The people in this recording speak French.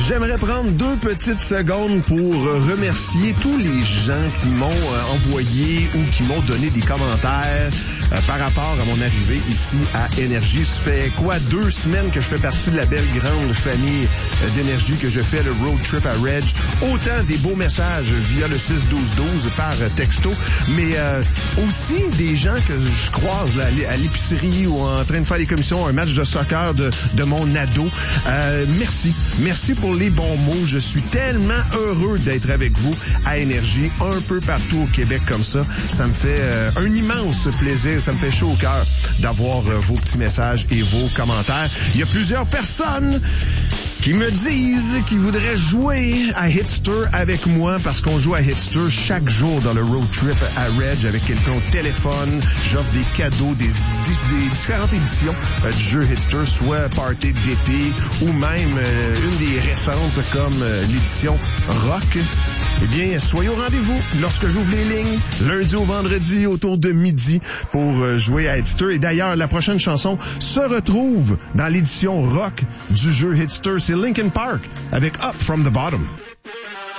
J'aimerais prendre 2 petites secondes pour remercier tous les gens qui m'ont envoyé ou qui m'ont donné des commentaires par rapport à mon arrivée ici à Énergie. Ça fait 2 semaines que je fais partie de la belle grande famille d'Énergie, que je fais le road trip à Reg. Autant des beaux messages via le 6-12-12 par texto, mais aussi des gens que je croise là, à l'épicerie ou en train de faire les commissions, un match de soccer de mon ado. Merci pour les bons mots. Je suis tellement heureux d'être avec vous à Énergie, un peu partout au Québec comme ça. Ça me fait un immense plaisir. Ça me fait chaud au cœur d'avoir vos petits messages et vos commentaires. Il y a plusieurs personnes qui me disent qu'ils voudraient jouer à Hitster avec moi parce qu'on joue à Hitster chaque jour dans le road trip à Reg avec quelqu'un au téléphone. J'offre des cadeaux, des différentes éditions du jeu Hitster, soit party d'été ou même une des récentes comme l'édition Rock. Eh bien, soyez au rendez-vous lorsque j'ouvre les lignes, lundi au vendredi autour de midi pour jouer à Hitster. Et d'ailleurs, la prochaine chanson se retrouve dans l'édition Rock du jeu Hitster. C'est Linkin Park avec Up From The Bottom.